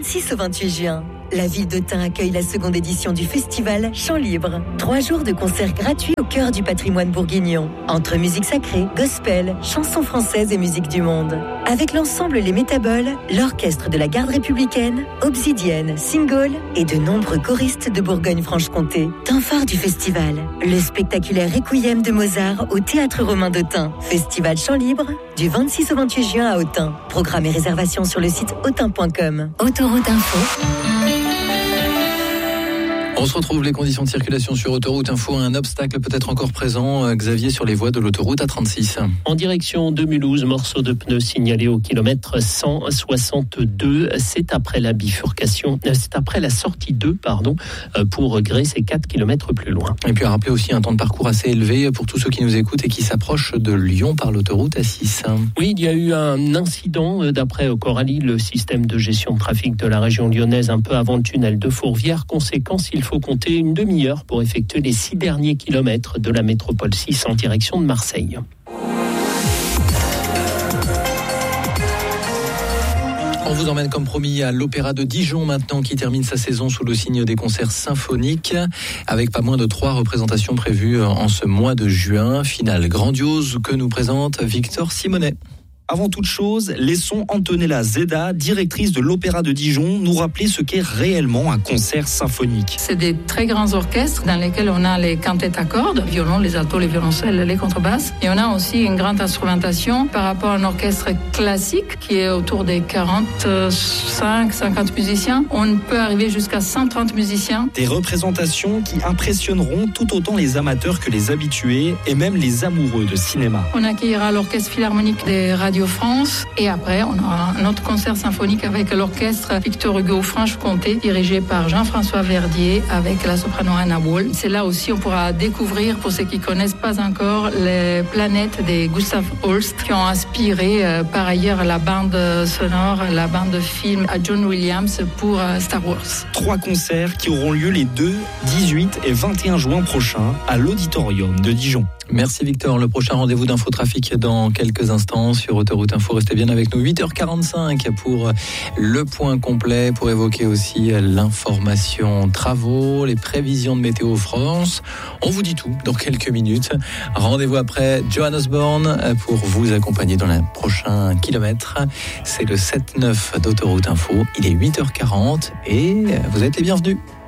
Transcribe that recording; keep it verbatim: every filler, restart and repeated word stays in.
vingt-six au vingt-huit juin, la ville d'Autun accueille la seconde édition du festival Chant Libre. Trois jours de concerts gratuits au cœur du patrimoine bourguignon. Entre musique sacrée, gospel, chansons françaises et musique du monde. Avec l'ensemble Les Métaboles, l'orchestre de la garde républicaine, Obsidienne, Single et de nombreux choristes de Bourgogne-Franche-Comté. Temps phare du festival, le spectaculaire Requiem de Mozart au Théâtre Romain d'Autun. Festival Chant Libre, du vingt-six au vingt-huit juin à Autun. Programme et réservation sur le site autun point com. Autoroute Info. On se retrouve, les conditions de circulation sur Autoroute Info. Un obstacle peut-être encore présent, Xavier, sur les voies de l'autoroute A trente-six. En direction de Mulhouse, morceau de pneu signalé au kilomètre cent soixante-deux. C'est après la bifurcation, c'est après la sortie deux, pardon, pour Grès, c'est quatre kilomètres plus loin. Et puis à rappeler aussi un temps de parcours assez élevé pour tous ceux qui nous écoutent et qui s'approchent de Lyon par l'autoroute A six. Oui, il y a eu un incident, d'après Coralie, le système de gestion de trafic de la région lyonnaise, un peu avant le tunnel de Fourvière. Conséquence, il faut compter une demi-heure pour effectuer les six derniers kilomètres de la métropole six en direction de Marseille. On vous emmène comme promis à l'Opéra de Dijon maintenant, qui termine sa saison sous le signe des concerts symphoniques avec pas moins de trois représentations prévues en ce mois de juin. Finale grandiose que nous présente Victor Simonet. Avant toute chose, laissons Antonella Zeda, directrice de l'Opéra de Dijon, nous rappeler ce qu'est réellement un concert symphonique. C'est des très grands orchestres dans lesquels on a les quintettes à cordes, violon, les altos, les violoncelles, les contrebasses. Et on a aussi une grande instrumentation par rapport à un orchestre classique qui est autour des quarante-cinq cinquante musiciens. On peut arriver jusqu'à cent trente musiciens. Des représentations qui impressionneront tout autant les amateurs que les habitués et même les amoureux de cinéma. On accueillera l'Orchestre Philharmonique des Radio France et après on aura un autre concert symphonique avec l'orchestre Victor Hugo Franche-Comté dirigé par Jean-François Verdier avec la soprano Anna Wall. C'est là aussi on pourra découvrir, pour ceux qui ne connaissent pas encore, les planètes des Gustav Holst qui ont inspiré euh, par ailleurs la bande sonore, la bande film à John Williams pour euh, Star Wars. Trois concerts qui auront lieu les deux, dix-huit et vingt et un juin prochains à l'Auditorium de Dijon. Merci Victor. Le prochain rendez-vous d'infotrafic dans quelques instants sur Autoroute Info. Restez bien avec nous. huit heures quarante-cinq pour le point complet, pour évoquer aussi l'information travaux, les prévisions de Météo France. On vous dit tout dans quelques minutes. Rendez-vous après Johannes Osborne pour vous accompagner dans les prochains kilomètres. C'est le sept neuf d'Autoroute Info. Il est huit heures quarante et vous êtes les bienvenus.